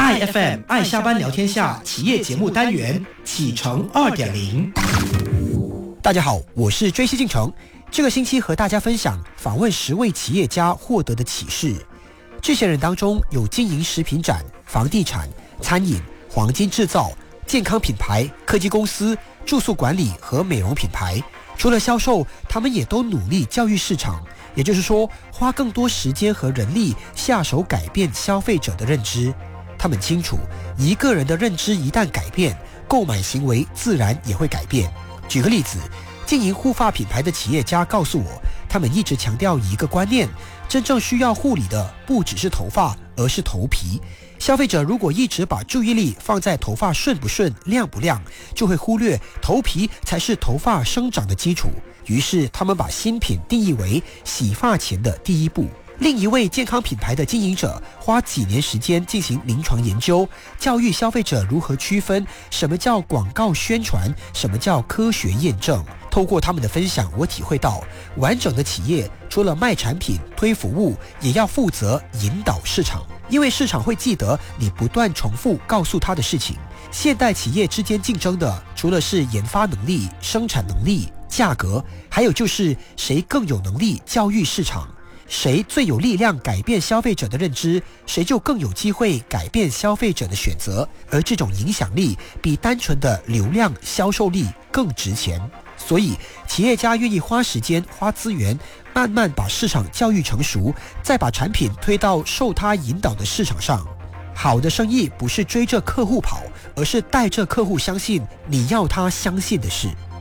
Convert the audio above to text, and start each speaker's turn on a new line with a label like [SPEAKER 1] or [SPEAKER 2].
[SPEAKER 1] IFM 爱下班聊天下企业节目单元启程2.0。
[SPEAKER 2] 大家好，我是追西进城。这个星期和大家分享访问10位企业家获得的启示。这些人当中有经营食品展、房地产、餐饮、黄金制造、健康品牌、科技公司、住宿管理和美容品牌。除了销售，他们也都努力教育市场，也就是说，花更多时间和人力下手改变消费者的认知。他们清楚，一个人的认知一旦改变，购买行为自然也会改变。举个例子，经营护发品牌的企业家告诉我，他们一直强调一个观念：真正需要护理的不只是头发，而是头皮。消费者如果一直把注意力放在头发顺不顺、亮不亮，就会忽略头皮才是头发生长的基础。于是他们把新品定义为洗发前的第一步。另一位健康品牌的经营者花几年时间进行临床研究，教育消费者如何区分什么叫广告宣传，什么叫科学验证。透过他们的分享，我体会到完整的企业除了卖产品、推服务，也要负责引导市场，因为市场会记得你不断重复告诉他的事情。现代企业之间竞争的，除了是研发能力、生产能力、价格，还有就是谁更有能力教育市场。谁最有力量改变消费者的认知，谁就更有机会改变消费者的选择。而这种影响力比单纯的流量销售力更值钱。所以企业家愿意花时间花资源，慢慢把市场教育成熟，再把产品推到受他引导的市场上。好的生意不是追着客户跑，而是带着客户相信你要他相信的事。